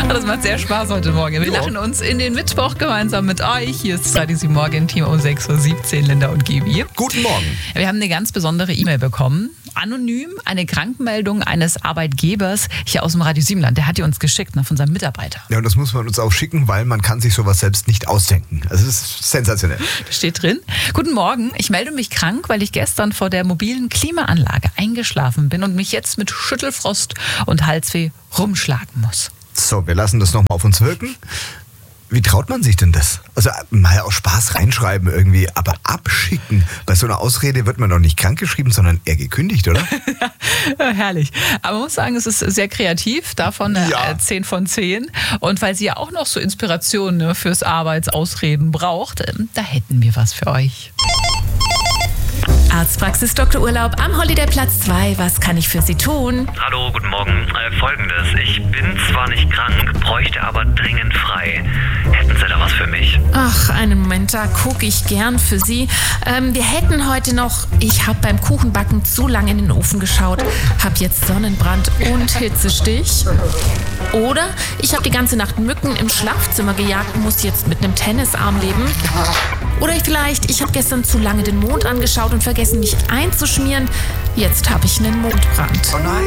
Das macht sehr Spaß heute Morgen. Wir lachen uns in den Mittwoch gemeinsam mit euch. Hier ist das Radio 7 Morgen-Team um 6.17 Uhr, Linda und Gibi. Guten Morgen. Wir haben eine ganz besondere E-Mail bekommen. Anonym, eine Krankmeldung eines Arbeitgebers hier aus dem Radio 7-Land. Der hat die uns geschickt, von seinem Mitarbeiter. Ja, und das muss man uns auch schicken, weil man kann sich sowas selbst nicht ausdenken. Also es ist sensationell. Da steht drin: Guten Morgen, ich melde mich krank, weil ich gestern vor der mobilen Klimaanlage eingeschlafen bin und mich jetzt mit Schüttelfrost und Halsweh rumschlagen muss. So, wir lassen das nochmal auf uns wirken. Wie traut man sich denn das? Also mal aus Spaß reinschreiben irgendwie, aber abschicken. Bei so einer Ausrede wird man doch nicht krankgeschrieben, sondern eher gekündigt, oder? Ja, herrlich. Aber man muss sagen, es ist sehr kreativ, davon 10 von 10. Und weil sie ja auch noch so Inspirationen fürs Arbeitsausreden braucht, da hätten wir was für euch. Arztpraxis Dr. Urlaub am Holidayplatz 2. Was kann ich für Sie tun? Hallo, guten Morgen. Folgendes. Ich bin zwar nicht krank, bräuchte aber dringend frei. Hätten Sie da was für mich? Ach, einen Moment, da gucke ich gern für Sie. Wir hätten heute noch, ich habe beim Kuchenbacken zu lange in den Ofen geschaut, habe jetzt Sonnenbrand und Hitzestich. Oder ich habe die ganze Nacht Mücken im Schlafzimmer gejagt und muss jetzt mit einem Tennisarm leben. Oder ich habe gestern zu lange den Mond angeschaut und vergessen, mich einzuschmieren. Jetzt habe ich einen Mondbrand. Oh nein.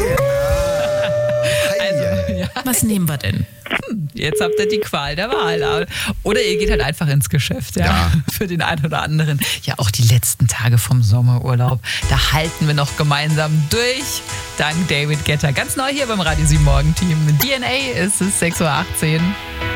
Was nehmen wir denn? Jetzt habt ihr die Qual der Wahl. Oder ihr geht halt einfach ins Geschäft, ja. Für den einen oder anderen. Ja, auch die letzten Tage vom Sommerurlaub, da halten wir noch gemeinsam durch. Dank David Guetta. Ganz neu hier beim Radio 7 Morgen Team. DNA ist es 6.18 Uhr.